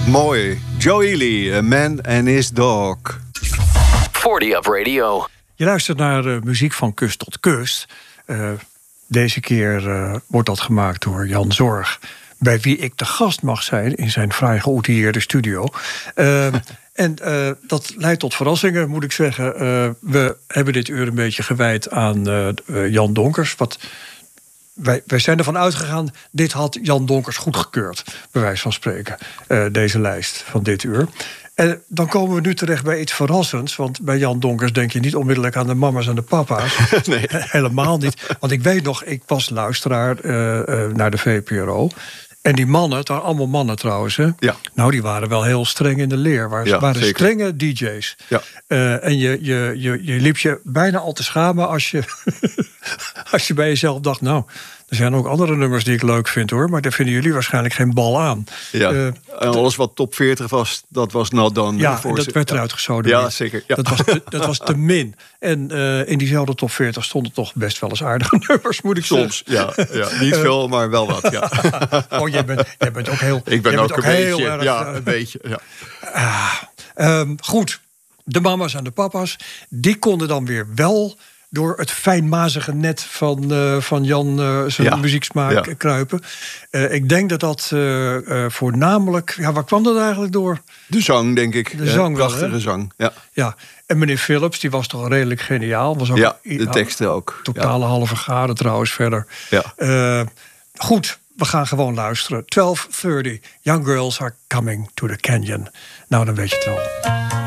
Mooi. Joe Ely, A Man and His Dog. 40 Up Radio. Je luistert naar muziek van kust tot kust. Deze keer wordt dat gemaakt door Jan Zorg, bij wie ik de gast mag zijn in zijn vrij geoutilleerde studio. En dat leidt tot verrassingen, moet ik zeggen. We hebben dit uur een beetje gewijd aan Jan Donkers. Wij zijn ervan uitgegaan, dit had Jan Donkers goedgekeurd, bij wijze van spreken, deze lijst van dit uur. En dan komen we nu terecht bij iets verrassends. Want bij Jan Donkers denk je niet onmiddellijk aan de mama's en de papa's. Nee. Helemaal niet. Want ik weet nog, ik was luisteraar naar de VPRO. En die mannen, het waren allemaal mannen trouwens, hè? Ja. Nou, die waren wel heel streng in de leer. Waren zeker. strenge DJ's. Ja. En je liep je bijna al te schamen als je, als je bij jezelf dacht, nou, er zijn ook andere nummers die ik leuk vind, hoor. Maar daar vinden jullie waarschijnlijk geen bal aan. Ja. En alles wat top 40 was, dat was not done. Ja, en dat werd eruit gezoden. Ja, zeker. Ja. Dat was te min. En in diezelfde top 40 stonden toch best wel eens aardige nummers, moet ik zeggen. Soms, ja. Niet veel, maar wel wat, ja. Oh, jij bent ook heel... Ik ben ook een heel beetje, erg, ja, een beetje, ja. Goed, de mama's en de papa's, die konden dan weer wel door het fijnmazige net van Jan zijn muzieksmaak kruipen. Ik denk dat voornamelijk... Ja, waar kwam dat eigenlijk door? De zang, denk ik. De zang wel, prachtige zang, ja. Ja, en meneer Philips, die was toch redelijk geniaal. Was ook de teksten ook. Totale halve gade trouwens verder. Ja. Goed, we gaan gewoon luisteren. 12:30, Young Girls Are Coming to the Canyon. Nou, dan weet je het wel.